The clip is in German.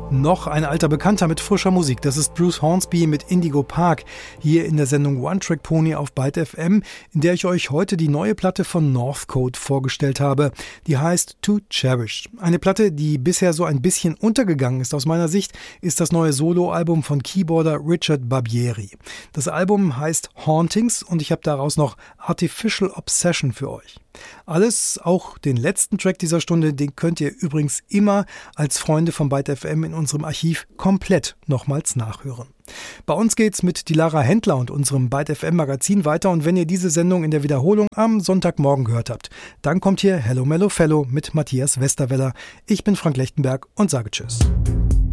Noch ein alter Bekannter mit frischer Musik, das ist Bruce Hornsby mit Indigo Park, hier in der Sendung One Track Pony auf Byte FM, in der ich euch heute die neue Platte von Northcote vorgestellt habe. Die heißt To Cherish. Eine Platte, die bisher so ein bisschen untergegangen ist aus meiner Sicht, ist das neue Soloalbum von Keyboarder Richard Barbieri. Das Album heißt Hauntings und ich habe daraus noch Artificial Obsession für euch. Alles, auch den letzten Track dieser Stunde, den könnt ihr übrigens immer als Freunde von Byte FM in unserem Archiv komplett nochmals nachhören. Bei uns geht's mit Dilara Händler und unserem Byte FM Magazin weiter und wenn ihr diese Sendung in der Wiederholung am Sonntagmorgen gehört habt, dann kommt hier Hello Mellow Fellow mit Matthias Westerweller. Ich bin Frank Lechtenberg und sage Tschüss.